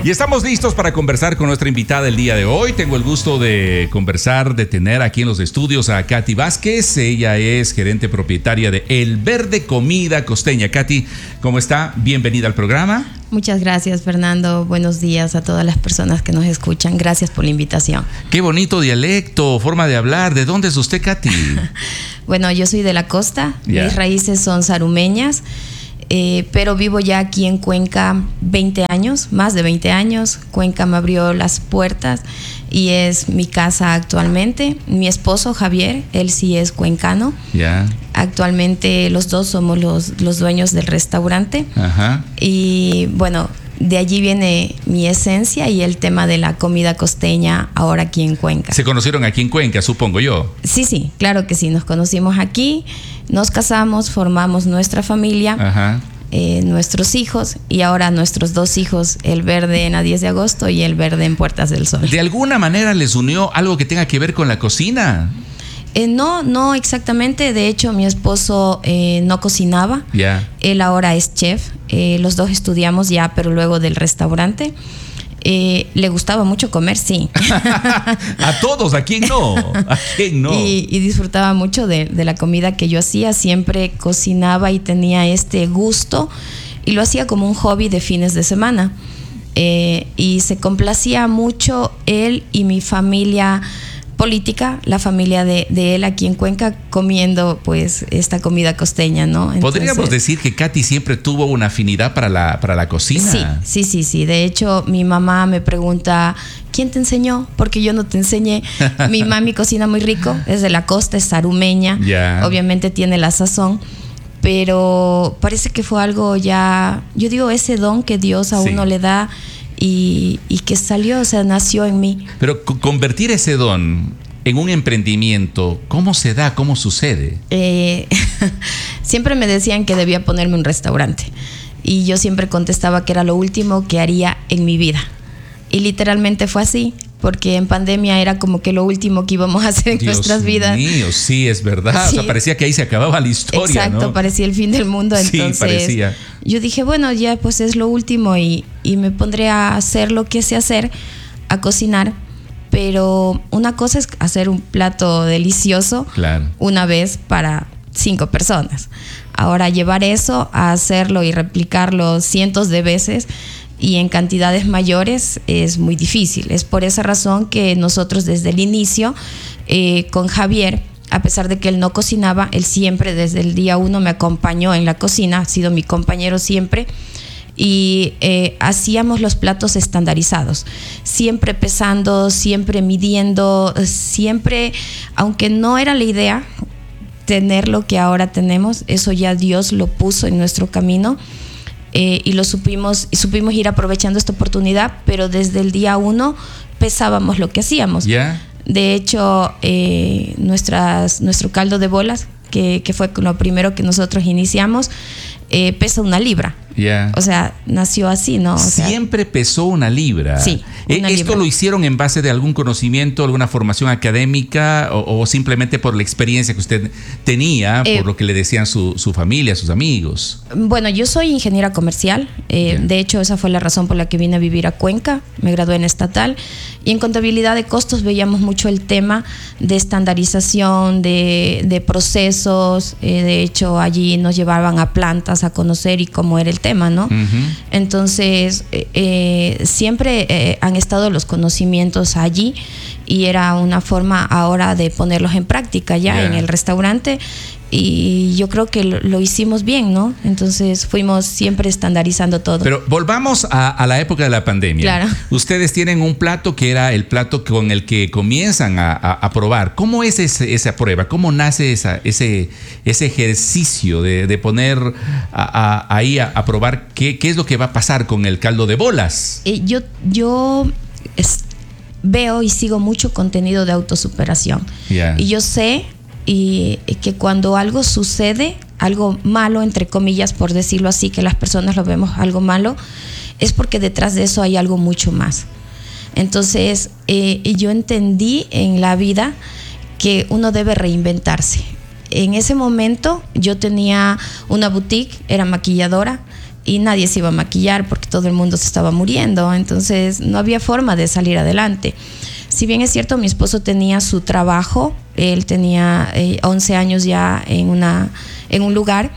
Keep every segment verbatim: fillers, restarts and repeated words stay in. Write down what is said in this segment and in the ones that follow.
Y estamos listos para conversar con nuestra invitada el día de hoy. Tengo el gusto de conversar, de tener aquí en los estudios a Katy Vázquez. Ella es gerente propietaria de El Verde Comida Costeña. Katy, ¿cómo está? Bienvenida al programa. Muchas gracias, Fernando. Buenos días a todas las personas que nos escuchan. Gracias por la invitación. Qué bonito dialecto, forma de hablar. ¿De dónde es usted, Katy? Bueno, yo soy de la costa. Yeah. Mis raíces son sarumeñas. Eh, pero vivo ya aquí en Cuenca veinte años, más de veinte años. Cuenca me abrió las puertas y es mi casa actualmente. Mi esposo Javier, él sí es cuencano. Yeah. Actualmente los dos somos los, los dueños del restaurante. Ajá. Y bueno, de allí viene mi esencia y el tema de la comida costeña ahora aquí en Cuenca. Se conocieron aquí en Cuenca, supongo yo. Sí, sí, claro que sí. Nos conocimos aquí, nos casamos, formamos nuestra familia, Ajá. eh, nuestros hijos y ahora nuestros dos hijos, el Verde en A diez de agosto y el Verde en Puertas del Sol. ¿De alguna manera les unió algo que tenga que ver con la cocina? Eh, no, no exactamente. De hecho, mi esposo eh, no cocinaba. Ya. Yeah. Él ahora es chef. Eh, los dos estudiamos ya, pero luego del restaurante. Eh, le gustaba mucho comer, sí. A todos, ¿a quién no? ¿A quién no? Y, y disfrutaba mucho de, de la comida que yo hacía. Siempre cocinaba y tenía este gusto. Y lo hacía como un hobby de fines de semana. Eh, y se complacía mucho él y mi familia política, la familia de, de él aquí en Cuenca, comiendo pues esta comida costeña, ¿no? Entonces, ¿podríamos decir que Katy siempre tuvo una afinidad para la, para la cocina? Sí, sí, sí, sí. De hecho, mi mamá me pregunta, ¿quién te enseñó? Porque yo no te enseñé. Mi mami cocina muy rico, es de la costa, es sarumeña, Yeah. obviamente tiene la sazón, pero parece que fue algo ya, yo digo, ese don que Dios a Sí. uno le da. Y, y que salió, o sea, nació en mí. Pero co- convertir ese don en un emprendimiento, ¿cómo se da? ¿Cómo sucede? Eh, siempre me decían que debía ponerme un restaurante. Y yo siempre contestaba que era lo último que haría en mi vida. Y literalmente fue así, porque en pandemia era como que lo último que íbamos a hacer en Dios nuestras vidas. Dios mío, sí, es verdad. Sí. O sea, parecía que ahí se acababa la historia, Exacto, ¿no? parecía el fin del mundo. Sí, Entonces, parecía. yo dije, bueno, ya pues es lo último y, y me pondré a hacer lo que sé hacer, a cocinar. Pero una cosa es hacer un plato delicioso, Claro. una vez para cinco personas. Ahora llevar eso a hacerlo y replicarlo cientos de veces y en cantidades mayores es muy difícil. Es por esa razón que nosotros desde el inicio eh, con Javier, a pesar de que él no cocinaba, él siempre desde el día uno me acompañó en la cocina, ha sido mi compañero siempre. Y eh, hacíamos los platos estandarizados, siempre pesando, siempre midiendo, siempre, aunque no era la idea tener lo que ahora tenemos, eso ya Dios lo puso en nuestro camino. Eh, y lo supimos, y supimos ir aprovechando esta oportunidad, pero desde el día uno pesábamos lo que hacíamos. ¿Ya? De hecho, eh, nuestras, nuestro caldo de bolas, que, que fue lo primero que nosotros iniciamos, eh, pesa una libra. Ya. O sea, nació así, ¿no? O sea, Siempre pesó una libra. Sí, una ¿Esto libra. lo hicieron en base de algún conocimiento, alguna formación académica o, o simplemente por la experiencia que usted tenía, Eh, por lo que le decían su, su familia, sus amigos? Bueno, yo soy ingeniera comercial. Eh, Yeah. De hecho, esa fue la razón por la que vine a vivir a Cuenca. Me gradué en estatal. Y en contabilidad de costos veíamos mucho el tema de estandarización, de, de procesos. Eh, de hecho, allí nos llevaban a plantas a conocer y cómo era el tema, ¿no? Uh-huh. Entonces, eh, eh, siempre eh, han estado los conocimientos allí y era una forma ahora de ponerlos en práctica ya Yeah. en el restaurante. Y yo creo que lo, lo hicimos bien, ¿no? Entonces fuimos siempre estandarizando todo. Pero volvamos a, a la época de la pandemia. Claro. Ustedes tienen un plato que era el plato con el que comienzan a, a, a probar. ¿Cómo es ese, esa prueba? ¿Cómo nace esa, ese, ese ejercicio de, de poner a, a, ahí a, a probar qué, qué es lo que va a pasar con el caldo de bolas? Eh, yo yo es, veo y sigo mucho contenido de autosuperación. Yeah. Y yo sé y, y que cuando algo sucede, algo malo, entre comillas, por decirlo así, que las personas lo vemos algo malo, es porque detrás de eso hay algo mucho más. Entonces, eh, yo entendí en la vida que uno debe reinventarse. En ese momento yo tenía una boutique, era maquilladora, y nadie se iba a maquillar porque todo el mundo se estaba muriendo, entonces no había forma de salir adelante. Si bien es cierto, mi esposo tenía su trabajo, él tenía eh, once años ya en, una, en un lugar,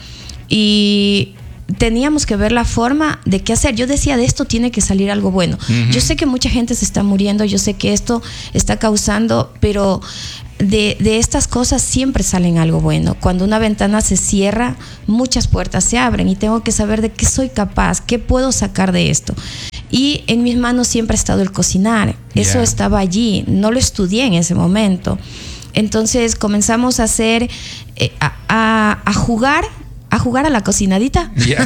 y teníamos que ver la forma de qué hacer. Yo decía, de esto tiene que salir algo bueno. Uh-huh. Yo sé que mucha gente se está muriendo, yo sé que esto está causando, pero de, de estas cosas siempre salen algo bueno. Cuando una ventana se cierra, muchas puertas se abren, y tengo que saber de qué soy capaz, qué puedo sacar de esto. Y en mis manos siempre ha estado el cocinar. Eso yeah. estaba allí, no lo estudié en ese momento. Entonces comenzamos a hacer, eh, a, a, a jugar a jugar a la cocinadita, yeah.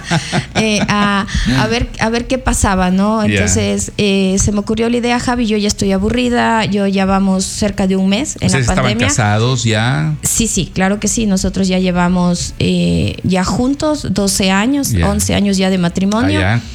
eh, a, a, ver, a ver qué pasaba, ¿no? Entonces yeah. eh, se me ocurrió la idea, Javi, yo ya estoy aburrida, yo ya vamos cerca de un mes en ¿Ustedes la pandemia. estaban casados ya? Sí, sí, claro que sí, nosotros ya llevamos eh, ya juntos doce años, yeah. once años ya de matrimonio. Ah, yeah.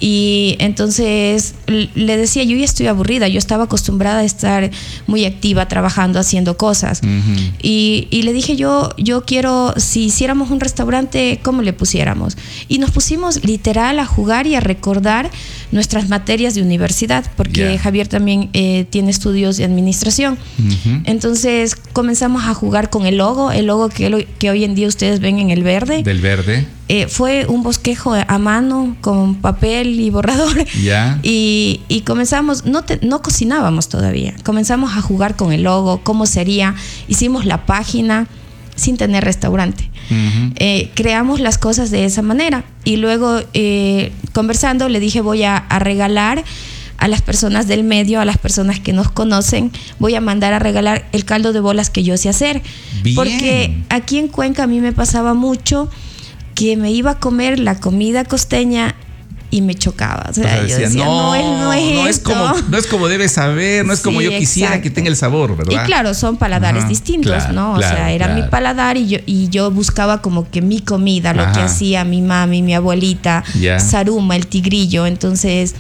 Y entonces le decía, yo ya estoy aburrida, yo estaba acostumbrada a estar muy activa, trabajando, haciendo cosas. Uh-huh. Y, y le dije, yo, yo quiero, si hiciéramos un restaurante, ¿cómo le pusiéramos? Y nos pusimos literal a jugar y a recordar nuestras materias de universidad, porque yeah. Javier también eh, tiene estudios de administración. Uh-huh. Entonces comenzamos a jugar con el logo, el logo que, que hoy en día ustedes ven en el verde. Del verde. Eh, fue un bosquejo a mano con papel y borrador. Yeah. Y, y comenzamos, no, te, no cocinábamos todavía, comenzamos a jugar con el logo, cómo sería, hicimos la página sin tener restaurante. Uh-huh. Eh, creamos las cosas de esa manera, y luego eh, conversando le dije, voy a, a regalar a las personas del medio, a las personas que nos conocen, voy a mandar a regalar el caldo de bolas que yo sé hacer. Bien. Porque aquí en Cuenca a mí me pasaba mucho que me iba a comer la comida costeña y me chocaba. O sea, o sea, yo decía, no, no es, no es, no es como, no es como debes saber, no es sí, como yo quisiera exacto. que tenga el sabor, ¿verdad? Y claro, son paladares Ajá, distintos, claro, ¿no? O claro, sea, era claro. mi paladar, y yo, y yo buscaba como que mi comida, lo Ajá. que hacía mi mami, mi abuelita, yeah. Saruma, el tigrillo. Entonces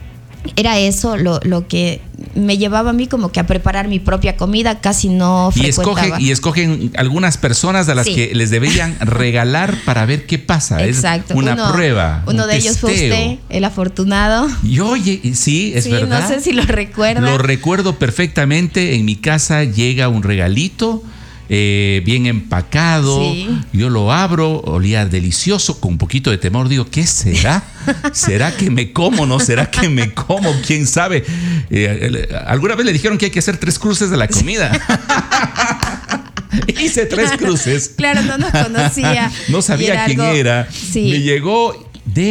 era eso lo, lo que me llevaba a mí como que a preparar mi propia comida, casi no y frecuentaba. Escogen, y escogen algunas personas a las sí. que les deberían regalar para ver qué pasa. Exacto. Es una uno, prueba. Uno un de ellos testeo. Fue usted, el afortunado. Y oye, sí, es sí, verdad. No sé si lo recuerda. Lo recuerdo perfectamente. En mi casa llega un regalito. Eh, bien empacado, sí. Yo lo abro, olía delicioso, con un poquito de temor, digo, ¿qué será? ¿Será que me como? ¿No será que me como? ¿Quién sabe? Eh, alguna vez le dijeron que hay que hacer tres cruces de la comida. Hice tres cruces. Claro, no nos conocía. No sabía era quién algo... era. Sí. Me llegó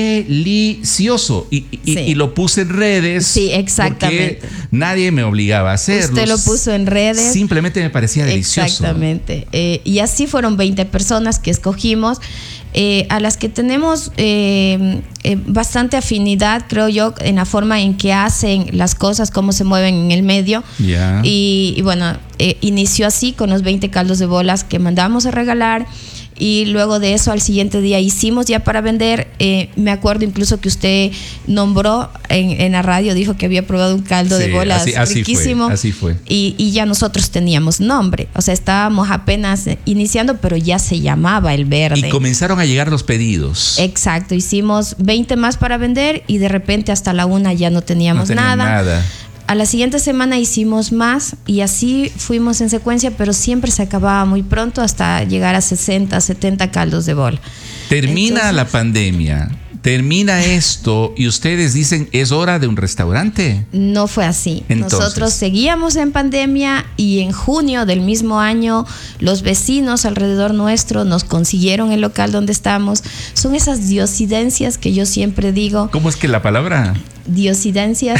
delicioso y, y, sí. y lo puse en redes. Sí, exactamente. Porque nadie me obligaba a hacerlo. Usted lo puso en redes. Simplemente me parecía delicioso. Exactamente. Eh, y así fueron veinte personas que escogimos, eh, a las que tenemos eh, eh, bastante afinidad, creo yo, en la forma en que hacen las cosas, cómo se mueven en el medio. Yeah. Y, y bueno, eh, inició así con los veinte caldos de bolas que mandamos a regalar. Y luego de eso, al siguiente día hicimos ya para vender. Eh, me acuerdo incluso que usted nombró en, en la radio, dijo que había probado un caldo sí, de bolas así, así riquísimo. Fue, así fue. Y, y ya nosotros teníamos nombre. O sea, estábamos apenas iniciando, pero ya se llamaba El Verde. Y comenzaron a llegar los pedidos. Exacto. Hicimos veinte más para vender y de repente hasta la una ya no teníamos no nada. nada. A la siguiente semana hicimos más y así fuimos en secuencia, pero siempre se acababa muy pronto hasta llegar a sesenta, setenta caldos de bola. Termina Entonces, la pandemia, termina esto y ustedes dicen, ¿es hora de un restaurante? No fue así. Entonces, nosotros seguíamos en pandemia y en junio del mismo año los vecinos alrededor nuestro nos consiguieron el local donde estamos. Son esas diosidencias que yo siempre digo. ¿Cómo es que la palabra? Diosidencias.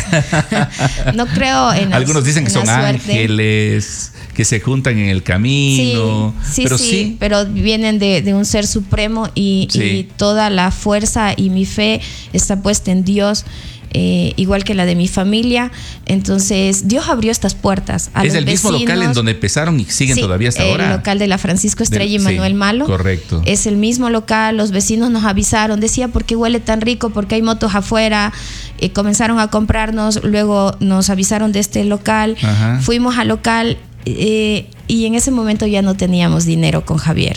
No creo en algunos la, dicen que son suerte. Ángeles que se juntan en el camino. Sí, sí, pero sí, sí. pero vienen de, de un ser supremo y, sí. y toda la fuerza y mi fe está puesta en Dios. Eh, igual que la de mi familia. Entonces Dios abrió estas puertas a es los el mismo vecinos. Local en donde empezaron y siguen sí, todavía hasta el ahora. El local de la Francisco Estrella de, y Manuel sí, Malo. Correcto. Es el mismo local. Los vecinos nos avisaron, decía, ¿por qué huele tan rico? ¿Por qué hay motos afuera? Eh, comenzaron a comprarnos, luego nos avisaron de este local. Ajá. Fuimos al local eh, y en ese momento ya no teníamos dinero con Javier,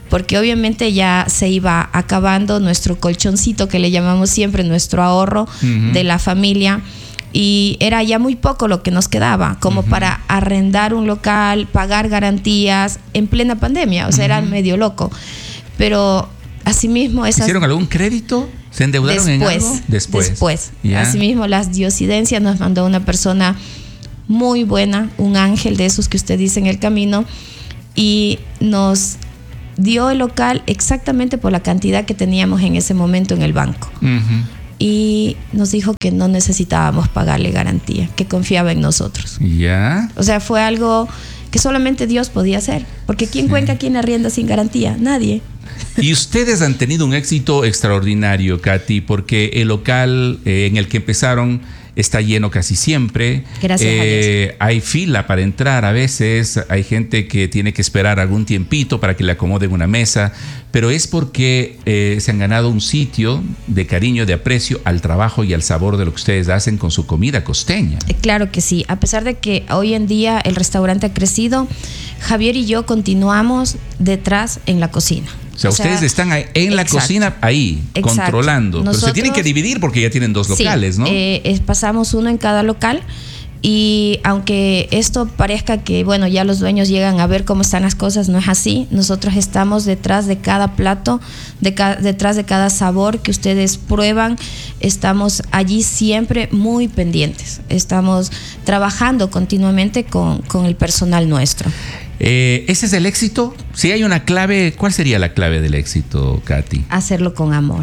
porque obviamente ya se iba acabando nuestro colchoncito, que le llamamos siempre, nuestro ahorro uh-huh. de la familia, y era ya muy poco lo que nos quedaba como uh-huh. para arrendar un local, pagar garantías en plena pandemia, o sea, uh-huh. era medio loco. Pero asimismo esas... ¿Hicieron algún crédito? ¿Se endeudaron después, en algo? Después. Después. Yeah. Asimismo, las diosidencias nos mandó una persona muy buena, un ángel de esos que usted dice en el camino, y nos dio el local exactamente por la cantidad que teníamos en ese momento en el banco. Uh-huh. Y nos dijo que no necesitábamos pagarle garantía, que confiaba en nosotros. ¿Ya? Yeah. O sea, fue algo que solamente Dios podía hacer. Porque ¿quién sí. cuenta quién arrienda sin garantía? Nadie. Y ustedes han tenido un éxito extraordinario, Katy, porque el local eh, en el que empezaron está lleno casi siempre. Gracias eh, a Dios. Hay fila para entrar a veces, hay gente que tiene que esperar algún tiempito para que le acomoden una mesa, pero es porque eh, se han ganado un sitio de cariño, de aprecio al trabajo y al sabor de lo que ustedes hacen con su comida costeña. Claro que sí, a pesar de que hoy en día el restaurante ha crecido, Javier y yo continuamos detrás en la cocina. O sea, o ustedes sea, están ahí, en la exacto, cocina ahí, exacto. controlando. Nosotros, pero se tienen que dividir porque ya tienen dos locales, sí, ¿no? Eh, pasamos uno en cada local. Y aunque esto parezca que, bueno, ya los dueños llegan a ver cómo están las cosas, no es así. Nosotros estamos detrás de cada plato, de ca- detrás de cada sabor que ustedes prueban. Estamos allí siempre muy pendientes. Estamos trabajando continuamente con, con el personal nuestro. Eh, ¿Ese es el éxito? Si hay una clave, ¿cuál sería la clave del éxito, Katy? Hacerlo con amor.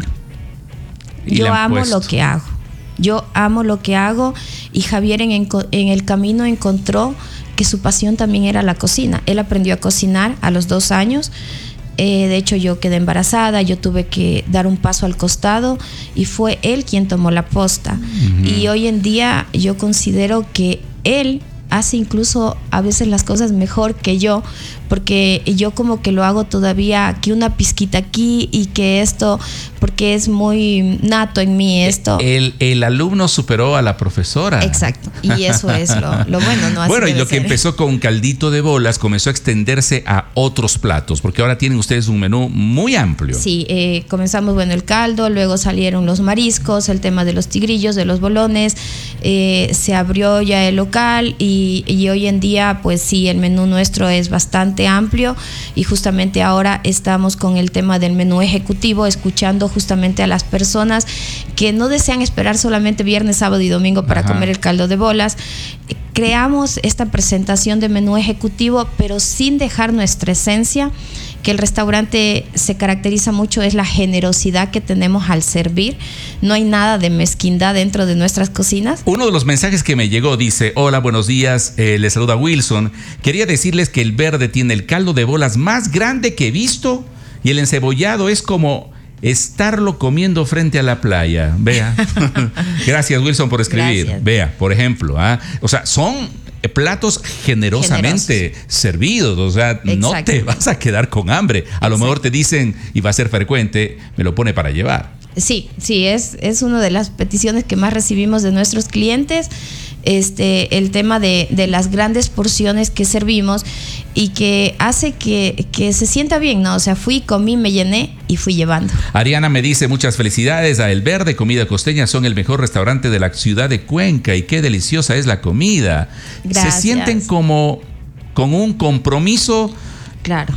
Yo amo puesto? lo que hago. Yo amo lo que hago, y Javier en, en el camino encontró que su pasión también era la cocina. Él aprendió a cocinar a los dos años. Eh, de hecho, yo quedé embarazada, yo tuve que dar un paso al costado y fue él quien tomó la posta. Uh-huh. Y hoy en día yo considero que él hace incluso a veces las cosas mejor que yo, porque yo como que lo hago todavía, que una pizquita aquí y que esto, porque es muy nato en mí esto. El, el alumno superó a la profesora. Exacto, y eso es lo, lo bueno, ¿no? Así bueno, y lo ser. que empezó con un caldito de bolas comenzó a extenderse a otros platos, porque ahora tienen ustedes un menú muy amplio. Sí, eh, comenzamos, bueno, el caldo, luego salieron los mariscos, el tema de los tigrillos, de los bolones, eh, se abrió ya el local y, y hoy en día, pues sí, el menú nuestro es bastante amplio, y justamente ahora estamos con el tema del menú ejecutivo, escuchando justamente a las personas que no desean esperar solamente viernes, sábado y domingo para Ajá. comer el caldo de bolas. Creamos esta presentación de menú ejecutivo, pero sin dejar nuestra esencia, que el restaurante se caracteriza mucho, es la generosidad que tenemos al servir. No hay nada de mezquindad dentro de nuestras cocinas. Uno de los mensajes que me llegó dice: hola, buenos días, eh, les saluda Wilson. Quería decirles que el Verde tiene el caldo de bolas más grande que he visto, y el encebollado es como estarlo comiendo frente a la playa. Vea. Gracias, Wilson, por escribir. Gracias. Vea, por ejemplo, ¿ah? O sea, son platos generosamente Generosos. servidos, o sea, Exacto. no te vas a quedar con hambre. A Exacto. lo mejor te dicen, y va a ser frecuente, me lo pone para llevar. Sí, sí, es, es una de las peticiones que más recibimos de nuestros clientes. Este, el tema de, de las grandes porciones que servimos, y que hace que, que se sienta bien, ¿no? O sea, fui, comí, me llené y fui llevando. Ariana me dice: muchas felicidades a El Verde, comida costeña, son el mejor restaurante de la ciudad de Cuenca, y qué deliciosa es la comida. Gracias. Se sienten como con un compromiso. Claro.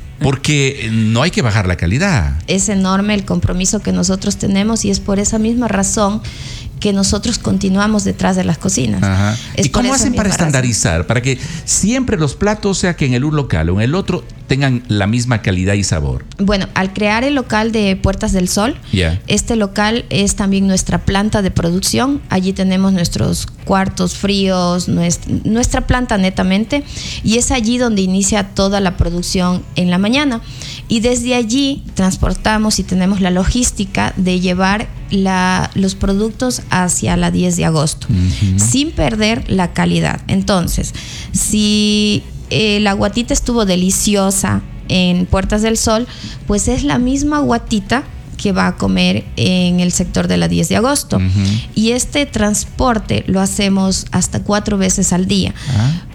Porque no hay que bajar la calidad. Es enorme el compromiso que nosotros tenemos, y es por esa misma razón que nosotros continuamos detrás de las cocinas. Ajá. ¿Y cómo hacen para estandarizar? Razón. Para que siempre los platos, sea que en el un local o en el otro, tengan la misma calidad y sabor. Bueno, al crear el local de Puertas del Sol, yeah. este local es también nuestra planta de producción. Allí tenemos nuestros cuartos fríos, nuestra, nuestra planta netamente, y es allí donde inicia toda la producción en la mañana. Y desde allí transportamos y tenemos la logística de llevar la, los productos hacia la diez de agosto, uh-huh. sin perder la calidad. Entonces, si eh, la guatita estuvo deliciosa en Puertas del Sol, pues es la misma guatita que va a comer en el sector de la diez de agosto. Uh-huh. Y este transporte lo hacemos hasta cuatro veces al día. Uh-huh.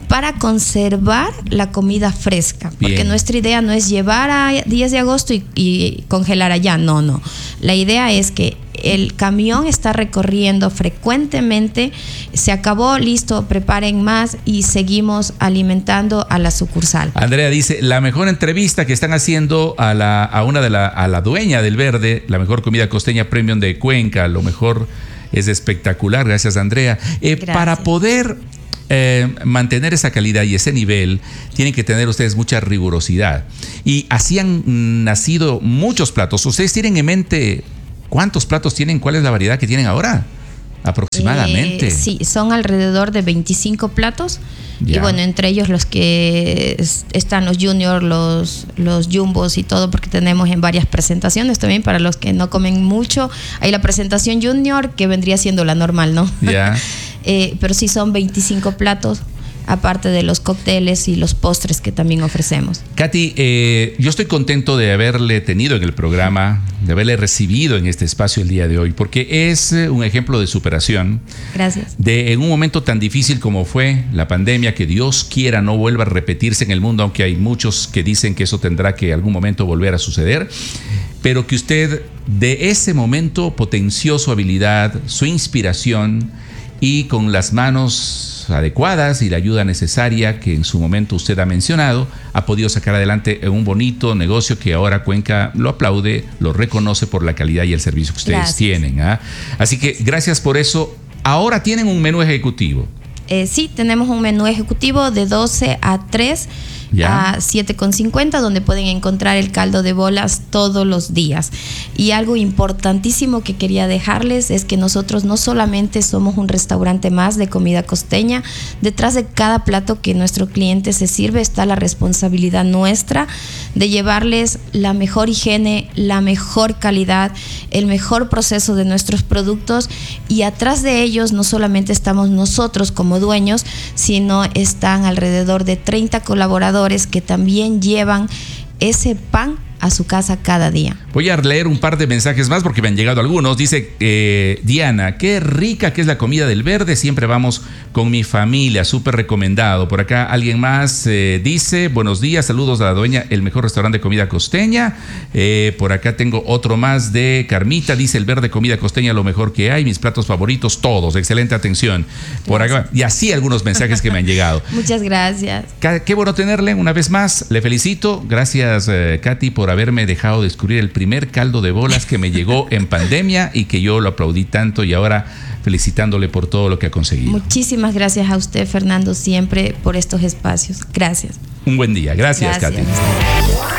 para conservar la comida fresca. Porque Bien. nuestra idea no es llevar a diez de agosto y, y congelar allá. No, no. La idea es que el camión está recorriendo frecuentemente, se acabó, listo, preparen más y seguimos alimentando a la sucursal. Andrea dice, la mejor entrevista que están haciendo a, la, a una de la, a la dueña del Verde, la mejor comida costeña premium de Cuenca, lo mejor es espectacular, gracias Andrea. Eh, para poder eh, mantener esa calidad y ese nivel, tienen que tener ustedes mucha rigurosidad. Y así han nacido muchos platos. ¿Ustedes tienen en mente cuántos platos tienen? ¿Cuál es la variedad que tienen ahora? Aproximadamente. Eh, sí, son alrededor de veinticinco platos. Ya. Y bueno, entre ellos los que es, están los juniors, los, los jumbos y todo, porque tenemos en varias presentaciones también para los que no comen mucho. Hay la presentación junior que vendría siendo la normal, ¿no? Ya. eh, pero sí son veinticinco platos, aparte de los cócteles y los postres que también ofrecemos. Katy, eh, yo estoy contento de haberle tenido en el programa, de haberle recibido en este espacio el día de hoy, porque es eh, un ejemplo de superación. Gracias. De en un momento tan difícil como fue la pandemia, que Dios quiera no vuelva a repetirse en el mundo, aunque hay muchos que dicen que eso tendrá que algún momento volver a suceder, pero que usted de ese momento potenció su habilidad, su inspiración, y con las manos adecuadas y la ayuda necesaria que en su momento usted ha mencionado, ha podido sacar adelante un bonito negocio que ahora Cuenca lo aplaude, lo reconoce por la calidad y el servicio que ustedes Gracias. tienen. ¿ah? Así que gracias por eso. Ahora tienen un menú ejecutivo. Eh, sí, tenemos un menú ejecutivo de doce a tres. Ya. A siete con cincuenta, donde pueden encontrar el caldo de bolas todos los días. Y algo importantísimo que quería dejarles es que nosotros no solamente somos un restaurante más de comida costeña, detrás de cada plato que nuestro cliente se sirve está la responsabilidad nuestra de llevarles la mejor higiene, la mejor calidad, el mejor proceso de nuestros productos, y atrás de ellos no solamente estamos nosotros como dueños, sino están alrededor de treinta colaboradores que también llevan ese pan a su casa cada día. Voy a leer un par de mensajes más porque me han llegado algunos. Dice eh, Diana, qué rica que es la comida del Verde, siempre vamos con mi familia, súper recomendado. Por acá alguien más eh, dice, buenos días, saludos a la dueña, el mejor restaurante de comida costeña. Eh, por acá tengo otro más de Carmita, dice el Verde comida costeña lo mejor que hay, mis platos favoritos todos, excelente atención. Por acá, y así algunos mensajes que me han llegado. Muchas gracias. Qué bueno tenerle una vez más, le felicito. Gracias eh, Katy por haberme dejado descubrir el primer caldo de bolas que me llegó en pandemia y que yo lo aplaudí tanto, y ahora felicitándole por todo lo que ha conseguido. Muchísimas gracias a usted, Fernando, siempre por estos espacios. Gracias. Un buen día. Gracias, Gracias. Katy.